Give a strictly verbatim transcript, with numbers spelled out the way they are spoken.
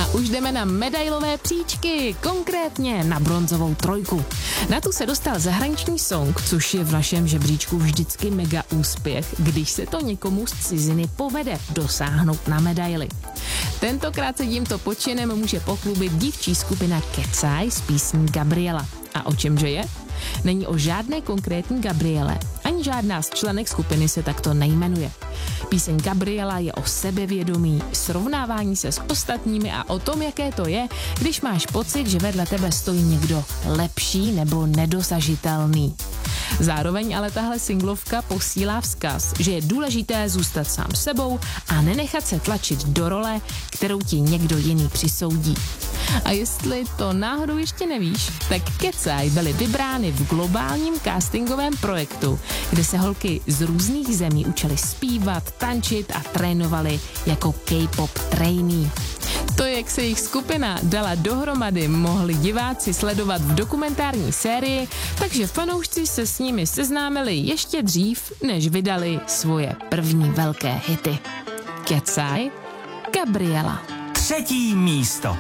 A už jdeme na medailové příčky, konkrétně na bronzovou trojku. Na tu se dostal zahraniční song, což je v našem žebříčku vždycky mega úspěch, když se to někomu z ciziny povede dosáhnout na medaili. Tentokrát se tímto počinem může pochlubit dívčí skupina Kecaj s písní Gabriela. A o čemže je? Není o žádné konkrétní Gabriele, ani žádná z členek skupiny se takto nejmenuje. Píseň Gabriela je o sebevědomí, srovnávání se s ostatními a o tom, jaké to je, když máš pocit, že vedle tebe stojí někdo lepší nebo nedosažitelný. Zároveň ale tahle singlovka posílá vzkaz, že je důležité zůstat sám sebou a nenechat se tlačit do role, kterou ti někdo jiný přisoudí. A jestli to náhodou ještě nevíš, tak Kecaj byly vybrány v globálním castingovém projektu, kde se holky z různých zemí učily zpívat, tančit a trénovali jako K-pop trainee. To, jak se jejich skupina dala dohromady, mohli diváci sledovat v dokumentární sérii, takže fanoušci se s nimi seznámili ještě dřív, než vydali svoje první velké hity. Kecaj, Gabriela. Třetí místo.